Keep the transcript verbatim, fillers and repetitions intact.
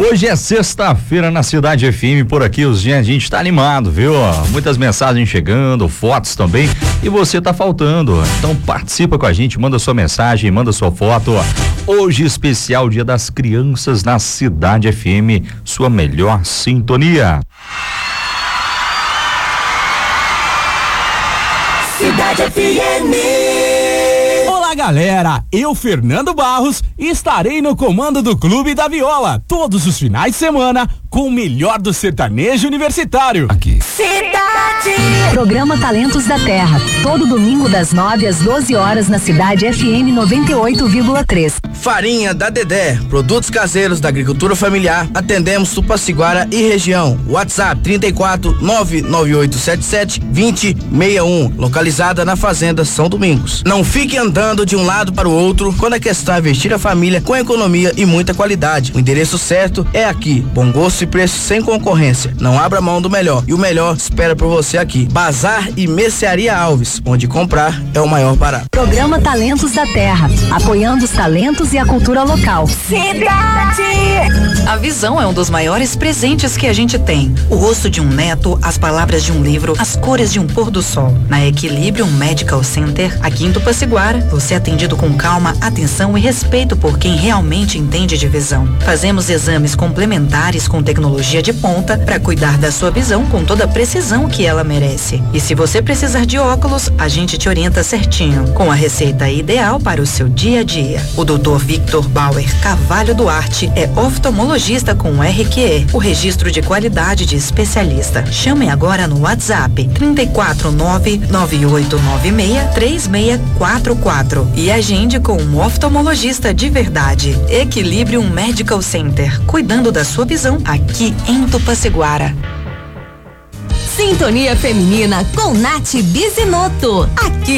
Hoje é sexta-feira na Cidade F M, por aqui os dias a gente tá animado, viu? Muitas mensagens chegando, fotos também, e você tá faltando. Então participa com a gente, manda sua mensagem, manda sua foto. Hoje especial Dia das Crianças na Cidade F M, sua melhor sintonia. Cidade F M. Olá galera, eu Fernando Barros estarei no comando do Clube da Viola todos os finais de semana com o melhor do sertanejo universitário. Aqui. Cidade. Programa Talentos da Terra, todo domingo das nove às doze horas na Cidade F M noventa e oito vírgula três. Farinha da Dedé, produtos caseiros da agricultura familiar. Atendemos Tupaciguara e região. WhatsApp trinta e quatro, nove nove oito sete sete, dois zero seis um, localizada na Fazenda São Domingos. Não fique andando de um lado para o outro quando a questão é vestir a família com economia e muita qualidade. O endereço certo é aqui. Bom gosto e preço sem concorrência. Não abra mão do melhor. E o melhor espera por você aqui. Bazar e Mercearia Alves, onde comprar é o maior barato. Programa Talentos da Terra, apoiando os talentos e a cultura local. Cidade. A visão é um dos maiores presentes que a gente tem. O rosto de um neto, as palavras de um livro, as cores de um pôr do sol. Na Equilibrium Medical Center, aqui em Tupaciguara, você é atendido com calma, atenção e respeito por quem realmente entende de visão. Fazemos exames complementares com tecnologia de ponta para cuidar da sua visão com toda a precisão que ela merece. E se você precisar de óculos, a gente te orienta certinho, com a receita ideal para o seu dia a dia. O doutor Victor Bauer Carvalho Duarte é oftalmologista com R Q E, o registro de qualidade de especialista. Chame agora no WhatsApp trinta e quatro, nove nove oito nove seis, três seis quatro quatro e agende com um oftalmologista de verdade. Equilibrium Medical Center, cuidando da sua visão aqui em Tupaciguara. Sintonia Feminina com Nath Bizinoto, aqui